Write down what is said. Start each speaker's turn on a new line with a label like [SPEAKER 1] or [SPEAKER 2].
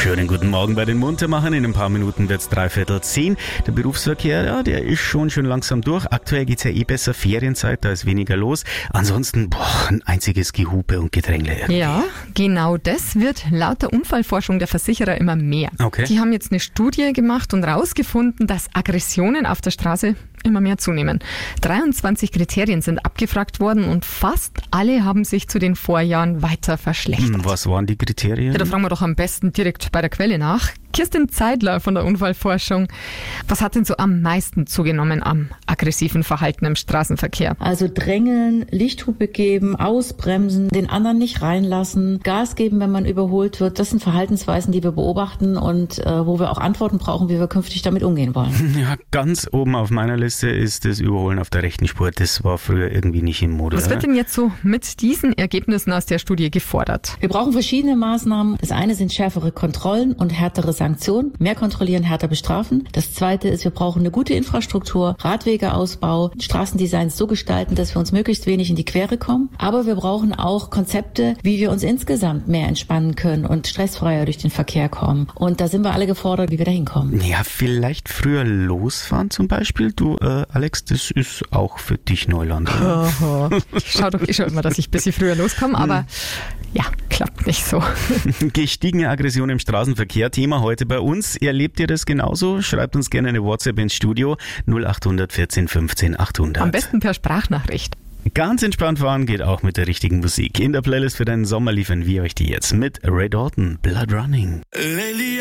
[SPEAKER 1] Schönen guten Morgen bei den Muntermachern. In ein paar Minuten wird's 9:45. Der Berufsverkehr, ja, der ist schon langsam durch. Aktuell geht's ja besser. Ferienzeit, da ist weniger los. Ansonsten, ein einziges Gehupe und Gedrängle irgendwie.
[SPEAKER 2] Ja, genau das wird laut der Unfallforschung der Versicherer immer mehr.
[SPEAKER 1] Okay.
[SPEAKER 2] Die haben jetzt eine Studie gemacht und rausgefunden, dass Aggressionen auf der Straße immer mehr zunehmen. 23 Kriterien sind abgefragt worden und fast alle haben sich zu den Vorjahren weiter verschlechtert.
[SPEAKER 1] Was waren die Kriterien?
[SPEAKER 2] Ja, da fragen wir doch am besten direkt bei der Quelle nach. Kirstin Zeidler von der Unfallforschung. Was hat denn so am meisten zugenommen am aggressiven Verhalten im Straßenverkehr?
[SPEAKER 3] Also drängeln, Lichthupe geben, ausbremsen, den anderen nicht reinlassen, Gas geben, wenn man überholt wird. Das sind Verhaltensweisen, die wir beobachten und wo wir auch Antworten brauchen, wie wir künftig damit umgehen wollen.
[SPEAKER 1] Ja, ganz oben auf meiner Liste ist das Überholen auf der rechten Spur. Das war früher irgendwie nicht im Mode.
[SPEAKER 2] Was wird denn jetzt so mit diesen Ergebnissen aus der Studie gefordert?
[SPEAKER 3] Wir brauchen verschiedene Maßnahmen. Das eine sind schärfere Kontrollen und härtere Sanktionen. Mehr kontrollieren, härter bestrafen. Das zweite ist, wir brauchen eine gute Infrastruktur, Radwegeausbau, Straßendesigns so gestalten, dass wir uns möglichst wenig in die Quere kommen. Aber wir brauchen auch Konzepte, wie wir uns insgesamt mehr entspannen können und stressfreier durch den Verkehr kommen. Und da sind wir alle gefordert, wie wir da hinkommen.
[SPEAKER 1] Ja, vielleicht früher losfahren zum Beispiel. Du, Alex, das ist auch für dich Neuland.
[SPEAKER 2] Ich schaue doch schon immer, dass ich ein bisschen früher loskomme, aber ja, klappt nicht so.
[SPEAKER 1] Gestiegene Aggression im Straßenverkehr, Thema heute bei uns. Erlebt ihr das genauso? Schreibt uns gerne eine WhatsApp ins Studio 0800 14 15 800.
[SPEAKER 2] Am besten per Sprachnachricht.
[SPEAKER 1] Ganz entspannt fahren geht auch mit der richtigen Musik. In der Playlist für deinen Sommer liefern wir euch die jetzt mit Ray Dalton, Blood Running.